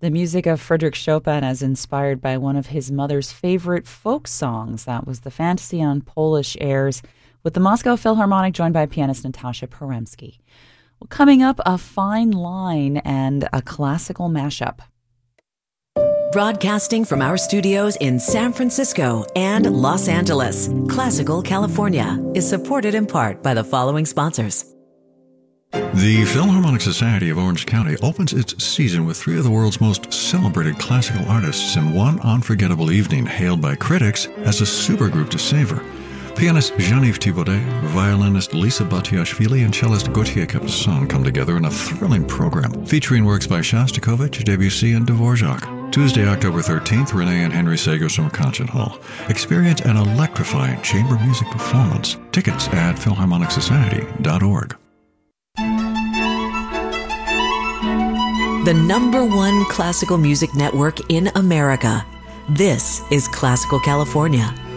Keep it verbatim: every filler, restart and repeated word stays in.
The music of Frédéric Chopin is inspired by one of his mother's favorite folk songs. That was the Fantasy on Polish Airs, with the Moscow Philharmonic joined by pianist Natasha Peremsky. Well, coming up, a fine line and a classical mashup. Broadcasting from our studios in San Francisco and Los Angeles, Classical California is supported in part by the following sponsors. The Philharmonic Society of Orange County opens its season with three of the world's most celebrated classical artists in one unforgettable evening, hailed by critics as a supergroup to savor. Pianist Jean-Yves Thibaudet, violinist Lisa Batiashvili, and cellist Gauthier Capuçon come together in a thrilling program featuring works by Shostakovich, Debussy, and Dvorak. Tuesday, October thirteenth, Renee and Henry Sagosum Concert Hall. Experience an electrifying chamber music performance. Tickets at philharmonic society dot org. The number one classical music network in America. This is Classical California.